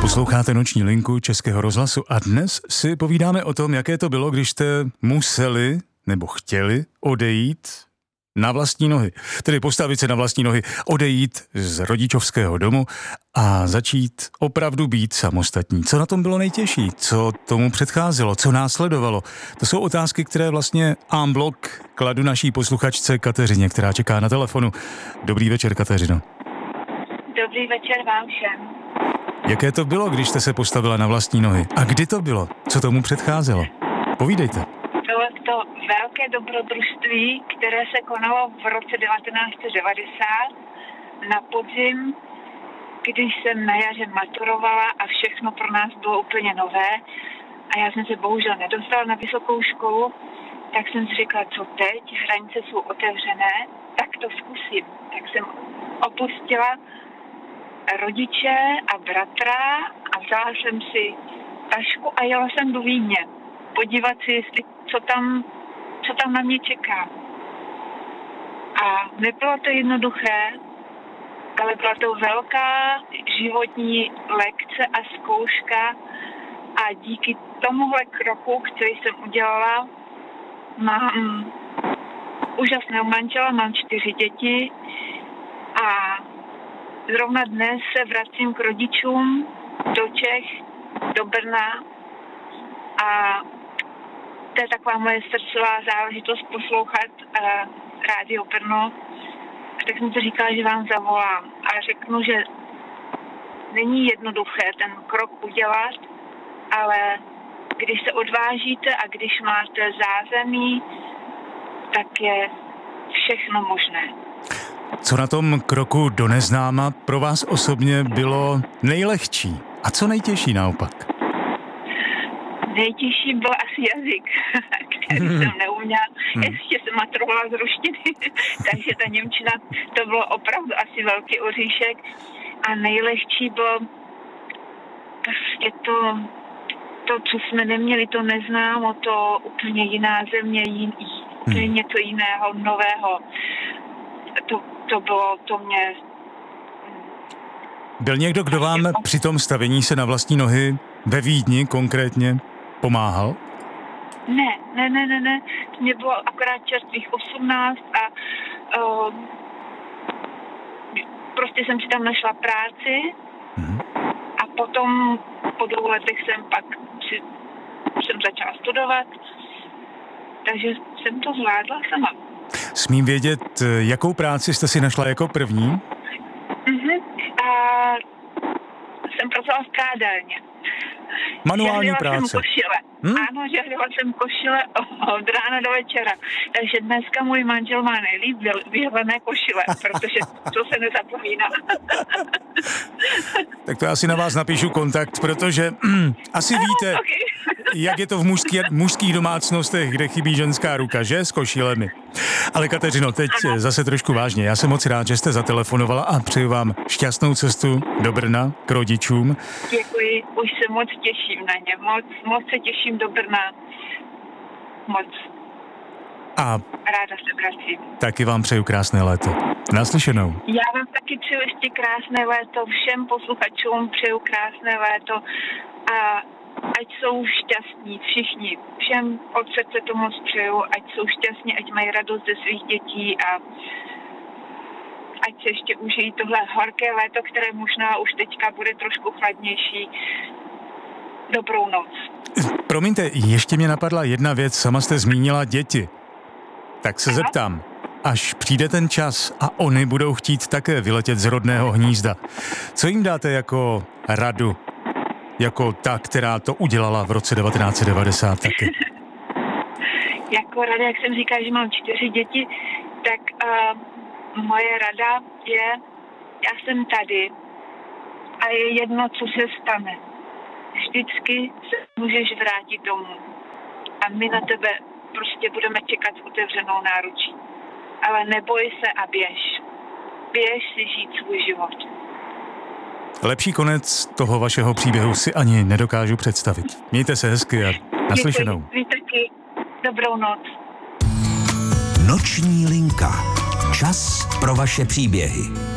Posloucháte Noční linku Českého rozhlasu a dnes si povídáme o tom, jaké to bylo, když jste museli nebo chtěli odejít na vlastní nohy. Tedy postavit se na vlastní nohy, odejít z rodičovského domu a začít opravdu být samostatní. Co na tom bylo nejtěžší? Co tomu předcházelo? Co následovalo? To jsou otázky, které vlastně en bloc kladu naší posluchačce Kateřině, která čeká na telefonu. Dobrý večer, Kateřino. Dobrý večer vám všem. Jaké to bylo, když jste se postavila na vlastní nohy? A kdy to bylo? Co tomu předcházelo? Povídejte. Bylo to velké dobrodružství, které se konalo v roce 1990 na podzim, když jsem na jaře maturovala a všechno pro nás bylo úplně nové. A já jsem se bohužel nedostala na vysokou školu, tak jsem si řekla, co teď? Hranice jsou otevřené, tak to zkusím. Tak jsem opustila rodiče a bratra a vzala jsem si tašku a jela jsem do Vídně podívat si, jestli, co tam na mě čeká. A nebylo to jednoduché, ale byla to velká životní lekce a zkouška a díky tomuhle kroku, který jsem udělala, mám úžasného manžela, mám 4 děti a zrovna dnes se vracím k rodičům do Čech, do Brna a to je taková moje srdcová záležitost poslouchat Rádio Brno. Tak jsem si říkala, že vám zavolám a řeknu, že není jednoduché ten krok udělat, ale když se odvážíte a když máte zázemí, tak je všechno možné. Co na tom kroku do neznáma pro vás osobně bylo nejlehčí? A co nejtěžší naopak? Nejtěžší byl asi jazyk, který jsem neuměla. Ještě jsem maturovala z ruštiny, takže ta němčina, to bylo opravdu asi velký oříšek. A nejlehčí bylo prostě to, co jsme neměli, to neznámo, to úplně jiná země, to je něco jiného, nového. To mě... Byl někdo, kdo vám při tom stavění se na vlastní nohy ve Vídni konkrétně pomáhal? Ne. Mně bylo akorát čerstvých 18 a prostě jsem si tam našla práci a potom po 2 letech jsem začala studovat, takže jsem to zvládla sama. Smím vědět, jakou práci jste si našla jako první? Jsem pracovala v prádelně. Manuální práce. Jsem košile. Ano, žehlila jsem košile od rána do večera. Takže dneska můj manžel má nejlíp vyhlené košile, protože to se nezapomíná. Tak to já si na vás napíšu kontakt, protože asi víte, jak je to v mužských domácnostech, kde chybí ženská ruka, že? S košilemi. Ale Kateřino, teď zase trošku vážně. Já jsem moc rád, že jste zatelefonovala a přeju vám šťastnou cestu do Brna k rodičům. Děkuji, už se moc těším na ně. Moc se těším do Brna. Moc. A ráda se vracím. Taky vám přeju krásné léto. Naslyšenou. Já vám taky přeju ještě krásné léto. Všem posluchačům přeju krásné léto. A ať jsou šťastní všichni. Všem od srdce to moc přeju. Ať jsou šťastní, ať mají radost ze svých dětí a ať se ještě užijí tohle horké léto, které možná už teďka bude trošku chladnější. Dobrou noc. Promiňte, ještě mě napadla jedna věc. Sama jste zmínila děti. Tak se zeptám, až přijde ten čas a oni budou chtít také vyletět z rodného hnízda, co jim dáte jako radu? Jako ta, která to udělala v roce 1990 taky. Jako rada, jak jsem říkala, že mám 4 děti, tak moje rada je, já jsem tady a je jedno, co se stane. Vždycky se můžeš vrátit domů a my na tebe prostě budeme čekat s otevřenou náručí. Ale neboj se a běž. Běž si žít svůj život. Lepší konec toho vašeho příběhu si ani nedokážu představit. Mějte se hezky a naslyšenou. Vy taky. Dobrou noc. Noční linka. Čas pro vaše příběhy.